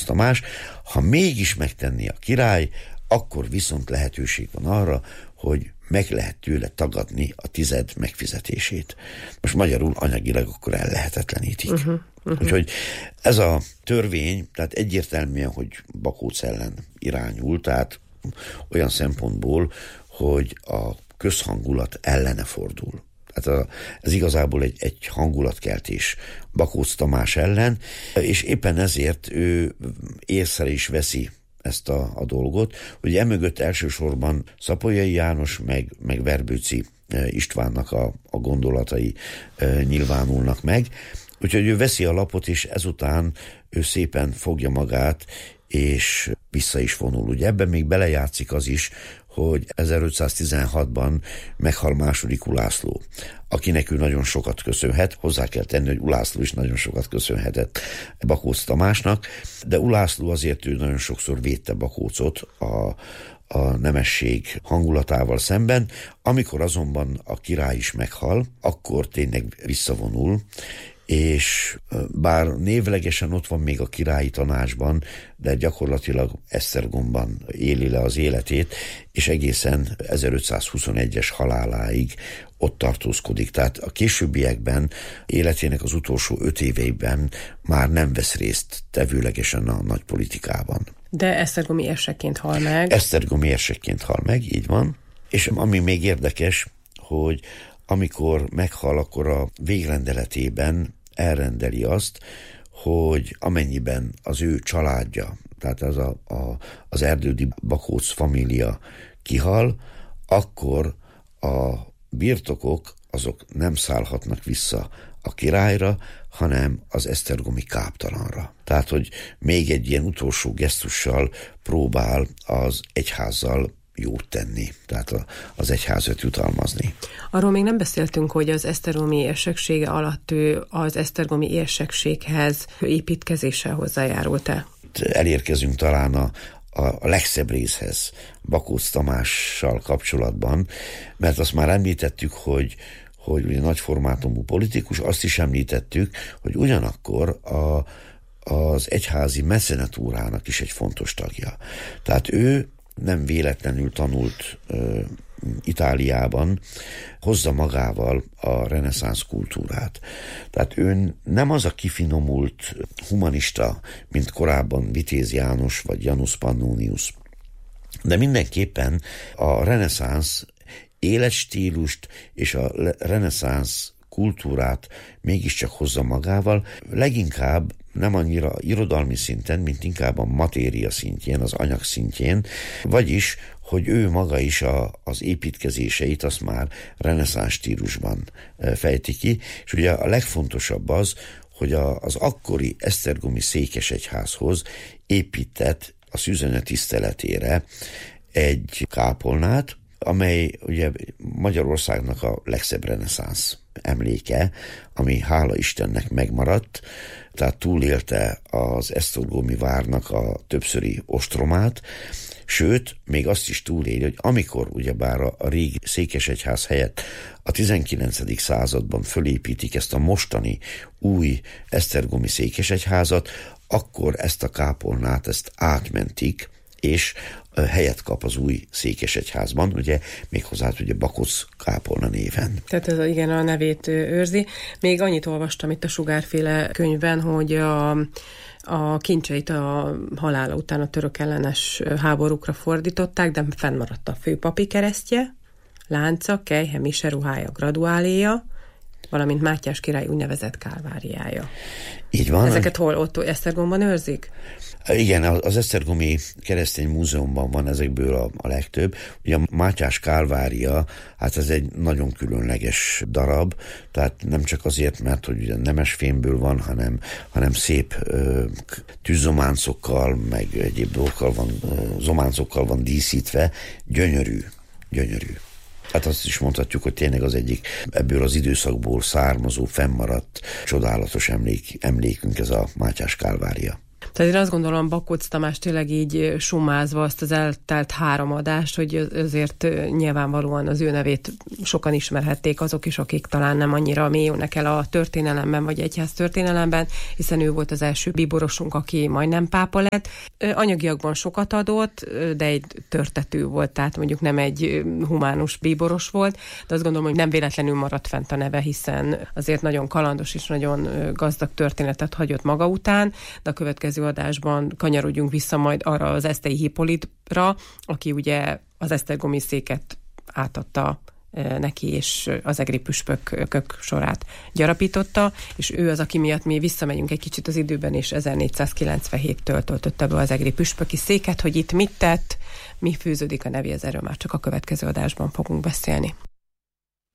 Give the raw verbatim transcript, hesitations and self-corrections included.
Bakócz Tamás. Ha mégis megtenni a király, akkor viszont lehetőség van arra, hogy meg lehet tőle tagadni a tized megfizetését. Most magyarul anyagilag akkor ellehetetlenítik. Uh-huh, uh-huh. Úgyhogy ez a törvény, tehát egyértelműen, hogy Bakóc ellen irányul, tehát olyan szempontból, hogy a közhangulat ellene fordul. Tehát a, ez igazából egy, egy hangulatkeltés Bakóc Tamás ellen, és éppen ezért ő észre is veszi ezt a, a dolgot, hogy emögött elsősorban Szapolyai János meg, meg Verbőci Istvánnak a, a gondolatai e, nyilvánulnak meg. Úgyhogy ő veszi a lapot, és ezután ő szépen fogja magát, és vissza is vonul. Ugye ebben még belejátszik az is, hogy ezerötszáztizenhatban meghal második Ulászló, akinek ő nagyon sokat köszönhet. Hozzá kell tenni, hogy Ulászló is nagyon sokat köszönhetett Bakóc Tamásnak, de Ulászló azért ő nagyon sokszor védte Bakócot a, a nemesség hangulatával szemben. Amikor azonban a király is meghal, akkor tényleg visszavonul, és bár névlegesen ott van még a királyi tanácsban, de gyakorlatilag Esztergomban éli le az életét, és egészen ezerötszázhuszonegyes haláláig ott tartózkodik. Tehát a későbbiekben, életének az utolsó öt éveiben már nem vesz részt tevőlegesen a nagy politikában. De esztergomi érsekként hal meg. Esztergomi érsekként hal meg, így van. És ami még érdekes, hogy amikor meghal, akkor a végrendeletében elrendeli azt, hogy amennyiben az ő családja, tehát az, a, a, az Erdődy Bakóc família kihal, akkor a birtokok azok nem szállhatnak vissza a királyra, hanem az esztergomi káptalanra. Tehát, hogy még egy ilyen utolsó gesztussal próbál az egyházzal jót tenni, tehát az egyházat jutalmazni. Arról még nem beszéltünk, hogy az esztergomi érseksége alatt ő az esztergomi érsekséghez építkezéssel hozzájárult-e? Elérkezünk talán a, a legszebb részhez Bakóc Tamással kapcsolatban, mert azt már említettük, hogy hogy ugye nagyformátumú politikus, azt is említettük, hogy ugyanakkor a, az egyházi mecenatúrának is egy fontos tagja. Tehát ő nem véletlenül tanult ö, Itáliában, hozza magával a reneszánsz kultúrát. Tehát ő nem az a kifinomult humanista, mint korábban Vitéz János vagy Janus Pannonius, de mindenképpen a reneszánsz életstílust és a reneszánsz kultúrát mégiscsak hozza magával, leginkább nem annyira irodalmi szinten, mint inkább a matéria szintjén, az anyag szintjén, vagyis, hogy ő maga is a, az építkezéseit azt már reneszánsz stílusban fejti ki, és ugye a legfontosabb az, hogy a, az akkori esztergomi székesegyházhoz épített a szűzene tiszteletére egy kápolnát, amely ugye Magyarországnak a legszebb reneszánsz emléke, ami hála Istennek megmaradt, tehát túlélte az esztergomi várnak a többszöri ostromát, sőt, még azt is túléli, hogy amikor ugyebár a, a régi székesegyház helyett a tizenkilencedik században fölépítik ezt a mostani új esztergomi székesegyházat, akkor ezt a kápolnát, ezt átmentik, és helyet kap az új székesegyházban, ugye méghozzá ugye Bakóc kápolna néven. Tehát ez igen a nevét őrzi. Még annyit olvastam itt a Sugárféle könyvben, hogy a, a kincseit a halála után a török ellenes háborúkra fordították, de fennmaradt a főpapi keresztje, lánca, kelyhe, mise ruhája, graduáléja, valamint Mátyás király úgynevezett kálváriája. Így van. Ezeket hol ott Esztergomban őrzik? Igen, az Esztergomi Keresztény Múzeumban van ezekből a, a legtöbb. Ugye a Mátyás kálvária, hát ez egy nagyon különleges darab, tehát nem csak azért, mert hogy ugye nemes fémből van, hanem, hanem szép ö, tűzzománcokkal, meg egyéb dolgokkal van, ö, zománcokkal van díszítve, gyönyörű, gyönyörű. Hát azt is mondhatjuk, hogy tényleg az egyik ebből az időszakból származó, fennmaradt, csodálatos emlék, emlékünk ez a Mátyás kálvária. Tehát én azt gondolom, Bakócz Tamás tényleg így sumázva azt az eltelt három adást, hogy azért nyilvánvalóan az ő nevét sokan ismerhették azok is, akik talán nem annyira mélyülnek el a történelemben, vagy egyház történelemben, hiszen ő volt az első bíborosunk, aki majdnem pápa lett. Anyagiakban sokat adott, de egy törtető volt, tehát mondjuk nem egy humánus bíboros volt, de azt gondolom, hogy nem véletlenül maradt fent a neve, hiszen azért nagyon kalandos és nagyon gazdag történetet hagyott maga után, de a következő adásban kanyarodjunk vissza majd arra az Esztei Hippolitra, aki ugye az esztergomi széket átadta neki, és az egri püspökök sorát gyarapította, és ő az, aki miatt mi visszamegyünk egy kicsit az időben, és ezernégyszázkilencvenhéttől töltötte be az egri püspöki széket, hogy itt mit tett, mi fűződik a nevéhez, erről már csak a következő adásban fogunk beszélni.